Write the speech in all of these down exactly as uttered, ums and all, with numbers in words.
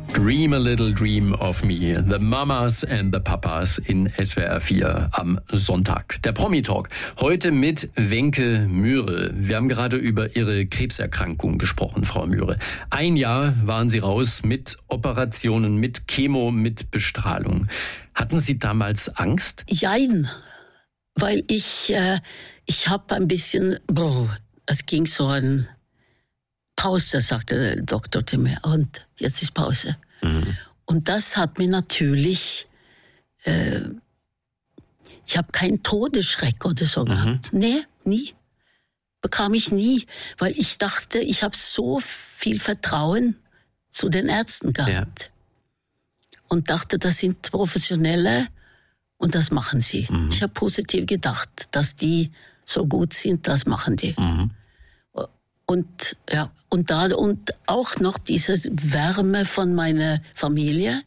Dream a little dream of me. The Mamas and the Papas in S W R vier am Sonntag. Der Promi-Talk. Heute mit Wenke Myhre. Wir haben gerade über Ihre Krebserkrankung gesprochen, Frau Myhre. Ein Jahr waren Sie raus mit Operationen, mit Chemo, mit Bestrahlung. Hatten Sie damals Angst? Jein, weil ich, äh, ich habe ein bisschen, boah, es ging so ein Pause, sagte der Doktor zu mir. Und jetzt ist Pause. Mhm. Und das hat mir natürlich, äh, ich habe keinen Todesschreck oder so mhm. gehabt. Nee, nie. Bekam ich nie, weil ich dachte, ich habe so viel Vertrauen zu den Ärzten gehabt. Ja. Und dachte, das sind Professionelle und das machen sie. Mhm. Ich habe positiv gedacht, dass die so gut sind, das machen die. Mhm. Und ja, und da und auch noch diese Wärme von meiner Familie.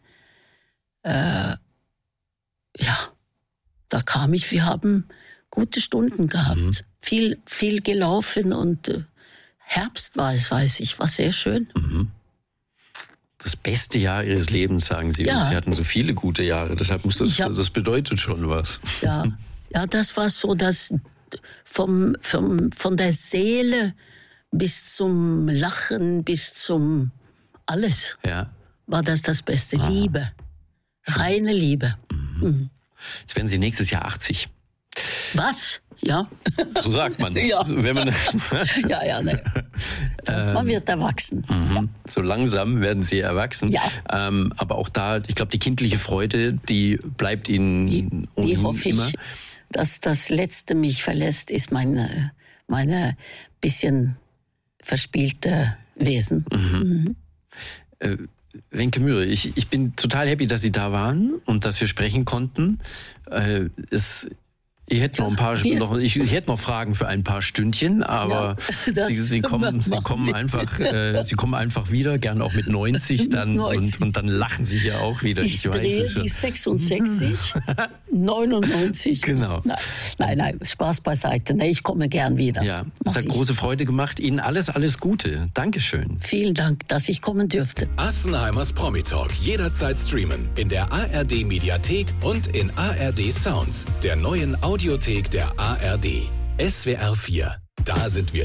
Äh, ja, da kam ich. Wir haben gute Stunden gehabt, mhm. viel viel gelaufen und äh, Herbst war es, weiß ich, war sehr schön. Mhm. Das beste Jahr Ihres Lebens, sagen Sie. Ja. Und Sie hatten so viele gute Jahre. Deshalb muss das, hab, das bedeutet schon was. Ja, ja, das war so, dass vom vom von der Seele bis zum Lachen, bis zum alles, ja. war das das Beste. Aha. Liebe, reine Liebe. Mhm. Mhm. Jetzt werden Sie nächstes Jahr achtzig. Was? Ja. So sagt man. Ja, wenn man ja, ja. Ne. Das, man wird erwachsen. Mhm. Ja. So langsam werden Sie erwachsen. Ja. Ähm, aber auch da, ich glaube, die kindliche Freude, die bleibt Ihnen Die, die hoffe immer. ich, dass das Letzte mich verlässt, ist meine, meine bisschen verspielte Wesen. Mhm. Mhm. Äh, Wenke Myhre, ich, ich bin total happy, dass Sie da waren und dass wir sprechen konnten. Äh, es, ich hätte noch ein paar, noch, ich, ich hätte noch Fragen für ein paar Stündchen, aber ja, Sie, Sie kommen, Sie kommen einfach, äh, Sie kommen einfach wieder, gern auch mit neunzig dann neunzig. Und, und dann lachen Sie ja auch wieder. Ich, ich drehe weiß, die sechsundsechzig, neunundneunzig. Genau. Nein, nein, nein, Spaß beiseite. Nee, ich komme gern wieder. Ja, es hat ich. große Freude gemacht. Ihnen alles, alles Gute. Dankeschön. Vielen Dank, dass ich kommen dürfte. Assenheimers Promi-Talk jederzeit streamen in der A R D Mediathek und in A R D Sounds, der neuen Audiothek der A R D. S W R vier. Da sind wir.